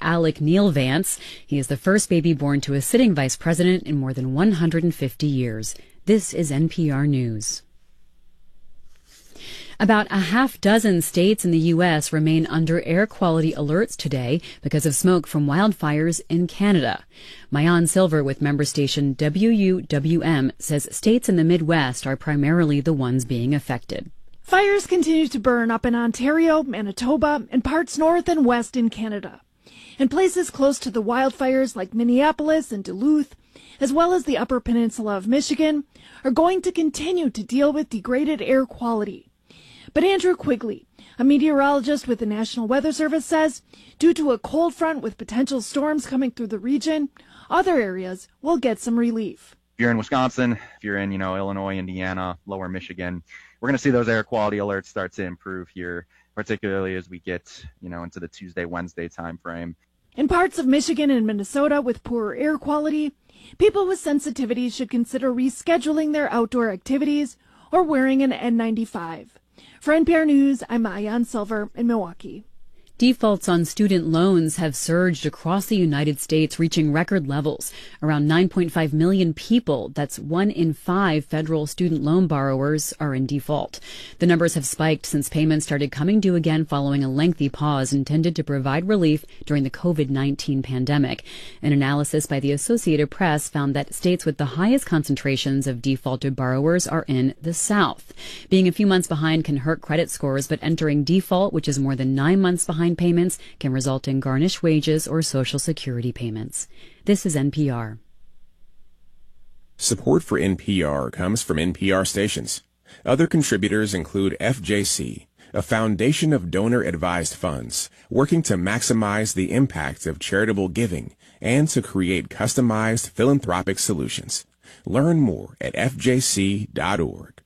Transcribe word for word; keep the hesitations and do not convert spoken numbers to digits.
Alec Neil Vance. He is the first baby born to a sitting vice president in more than one hundred fifty years. This is N P R News. About a half dozen states in the U S remain under air quality alerts today because of smoke from wildfires in Canada. Mayan Silver with member station W U W M says states in the Midwest are primarily the ones being affected. Fires continue to burn up in Ontario, Manitoba, and parts north and west in Canada. In places close to the wildfires like Minneapolis and Duluth, as well as the Upper Peninsula of Michigan, are going to continue to deal with degraded air quality. But Andrew Quigley, a meteorologist with the National Weather Service, says due to a cold front with potential storms coming through the region, other areas will get some relief. If you're in Wisconsin, if you're in, you know, Illinois, Indiana, lower Michigan, we're going to see those air quality alerts start to improve here, particularly as we get, you know, into the Tuesday, Wednesday time frame. In parts of Michigan and Minnesota with poorer air quality, people with sensitivities should consider rescheduling their outdoor activities or wearing an N ninety-five. For N P R News, I'm Mayan Silver in Milwaukee. Defaults on student loans have surged across the United States, reaching record levels. Around nine point five million people, that's one in five federal student loan borrowers, are in default. The numbers have spiked since payments started coming due again following a lengthy pause intended to provide relief during the COVID nineteen pandemic. An analysis by the Associated Press found that states with the highest concentrations of defaulted borrowers are in the South. Being a few months behind can hurt credit scores, but entering default, which is more than nine months behind payments, can result in garnished wages or Social Security payments. This is N P R. Support for N P R comes from N P R stations. Other contributors include F J C, a foundation of donor-advised funds working to maximize the impact of charitable giving and to create customized philanthropic solutions. Learn more at F J C dot org.